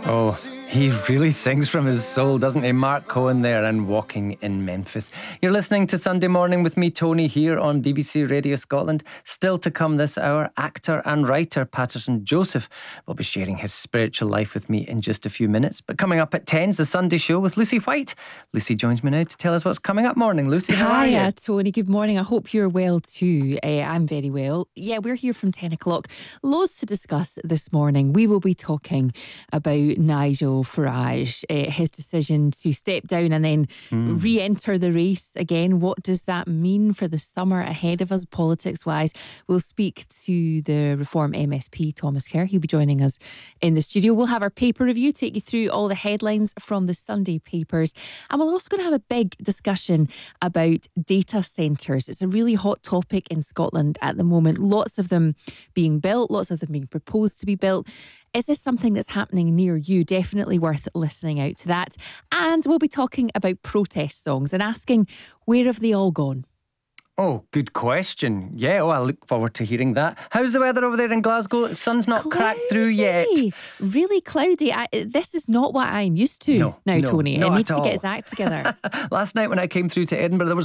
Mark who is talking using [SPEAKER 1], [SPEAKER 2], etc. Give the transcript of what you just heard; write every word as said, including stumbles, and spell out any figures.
[SPEAKER 1] Oh, he really sings from his soul, doesn't he? Mark Cohen there and Walking in Memphis. You're listening to Sunday Morning with me, Tony, here on B B C Radio Scotland. Still to come this hour, actor and writer Patterson Joseph will be sharing his spiritual life with me in just a few minutes. But coming up at ten is the Sunday Show with Lucy White. Lucy joins me now to tell us what's coming up. Morning, Lucy. How are you?
[SPEAKER 2] Hiya, Tony. Good morning. I hope you're well too. Uh, I'm very well. Yeah, we're here from ten o'clock. Loads to discuss this morning. We will be talking about Nigel Farage, uh, his decision to step down and then mm. re-enter the race again. What does that mean for the summer ahead of us, politics-wise? We'll speak to the Reform M S P, Thomas Kerr. He'll be joining us in the studio. We'll have our paper review, take you through all the headlines from the Sunday papers. And we're also going to have a big discussion about data centres. It's a really hot topic in Scotland at the moment. Lots of them being built, lots of them being proposed to be built. Is this something that's happening near you? Definitely worth listening out to that. And we'll be talking about protest songs and asking, where have they all gone?
[SPEAKER 1] Oh, good question. Yeah, oh, I look forward to hearing that. How's the weather over there in Glasgow? Sun's not
[SPEAKER 2] cloudy.
[SPEAKER 1] Cracked through yet.
[SPEAKER 2] Really cloudy. I, this is not what I'm used to
[SPEAKER 1] no,
[SPEAKER 2] now,
[SPEAKER 1] no,
[SPEAKER 2] Tony.
[SPEAKER 1] Not
[SPEAKER 2] I need
[SPEAKER 1] at
[SPEAKER 2] to
[SPEAKER 1] all.
[SPEAKER 2] get his act together.
[SPEAKER 1] Last night when I came through to Edinburgh, there was